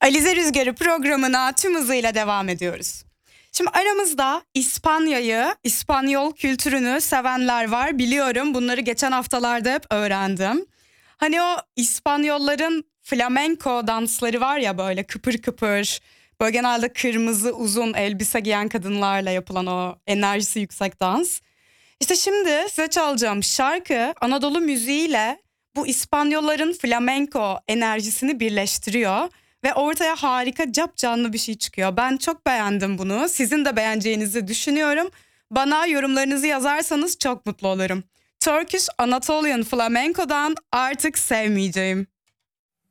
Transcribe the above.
Alize Rüzgarı programına tüm hızıyla devam ediyoruz. Şimdi aramızda İspanya'yı, İspanyol kültürünü sevenler var. Biliyorum, bunları geçen haftalarda hep öğrendim. Hani o İspanyolların flamenco dansları var ya, böyle kıpır kıpır. Böyle genelde kırmızı uzun elbise giyen kadınlarla yapılan o enerjisi yüksek dans. İşte şimdi size çalacağım şarkı Anadolu müziğiyle bu İspanyolların flamenco enerjisini birleştiriyor. Ve ortaya harika capcanlı bir şey çıkıyor. Ben çok beğendim bunu. Sizin de beğeneceğinizi düşünüyorum. Bana yorumlarınızı yazarsanız çok mutlu olurum. Turkish Anatolian Flamenco'dan Artık Sevmeyeceğim.